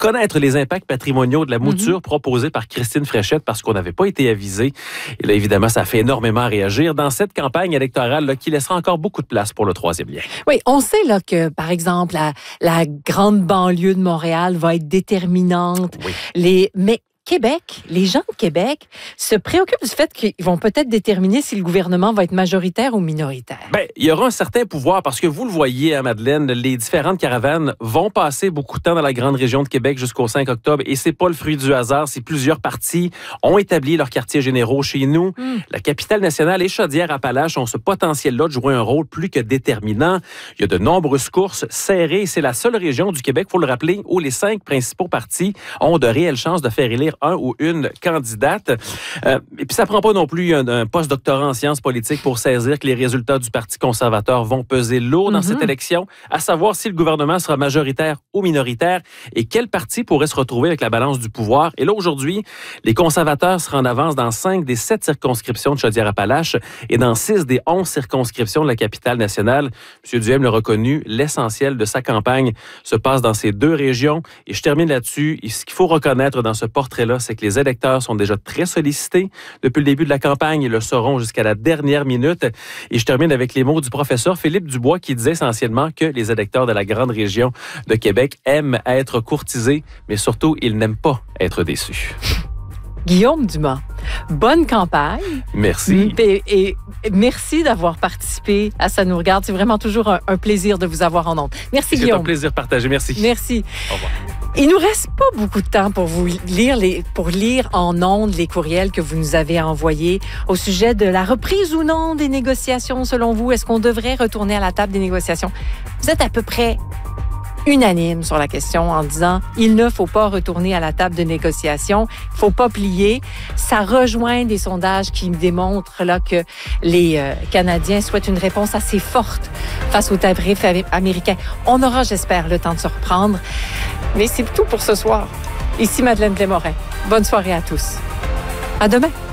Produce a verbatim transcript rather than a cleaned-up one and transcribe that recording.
connaître les impacts patrimoniaux de la mouture mm-hmm. proposée par Christine Fréchette parce qu'on n'avait pas été avisé. Et là, évidemment, ça fait énormément réagir dans cette campagne électorale là, qui laissera encore beaucoup de place pour le troisième lien. Oui, on sait là, que, par exemple, la, la grande banlieue de Montréal va être déterminante. Oui. Les... Mais Québec, les gens de Québec se préoccupent du fait qu'ils vont peut-être déterminer si le gouvernement va être majoritaire ou minoritaire. Bien, il y aura un certain pouvoir parce que vous le voyez, hein, Madeleine, les différentes caravanes vont passer beaucoup de temps dans la grande région de Québec jusqu'au cinq octobre et c'est pas le fruit du hasard si plusieurs partis ont établi leurs quartiers généraux chez nous. Mm. La capitale nationale et Chaudière-Appalaches ont ce potentiel-là de jouer un rôle plus que déterminant. Il y a de nombreuses courses serrées. C'est la seule région du Québec, il faut le rappeler, où les cinq principaux partis ont de réelles chances de faire élire un ou une candidate. Euh, et puis, ça prend pas non plus un, un post-doctorat en sciences politiques pour saisir que les résultats du Parti conservateur vont peser lourd dans mm-hmm. cette élection, à savoir si le gouvernement sera majoritaire ou minoritaire et quel parti pourrait se retrouver avec la balance du pouvoir. Et là, aujourd'hui, les conservateurs seront en avance dans cinq des sept circonscriptions de Chaudière-Appalaches et dans six des onze circonscriptions de la capitale nationale. M. Duhem l'a reconnu, l'essentiel de sa campagne se passe dans ces deux régions. Et je termine là-dessus. Et ce qu'il faut reconnaître dans ce portrait là, c'est que les électeurs sont déjà très sollicités depuis le début de la campagne et le seront jusqu'à la dernière minute. Et je termine avec les mots du professeur Philippe Dubois qui disait essentiellement que les électeurs de la grande région de Québec aiment être courtisés, mais surtout, ils n'aiment pas être déçus. Guillaume Dumas, bonne campagne. Merci. Et, et merci d'avoir participé à Ça nous regarde. C'est vraiment toujours un, un plaisir de vous avoir en ondes. Merci, c'est Guillaume. C'est un plaisir partagé. Merci. Merci. Au revoir. Il nous reste pas beaucoup de temps pour vous lire les, pour lire en ondes les courriels que vous nous avez envoyés au sujet de la reprise ou non des négociations. Selon vous, est-ce qu'on devrait retourner à la table des négociations? Vous êtes à peu près unanime sur la question en disant il ne faut pas retourner à la table de négociation, il faut pas plier. Ça rejoint des sondages qui démontrent là que les euh, Canadiens souhaitent une réponse assez forte face au tarif américain. On aura, j'espère, le temps de se reprendre. Mais c'est tout pour ce soir. Ici Madeleine Blais-Morin. Bonne soirée à tous. À demain.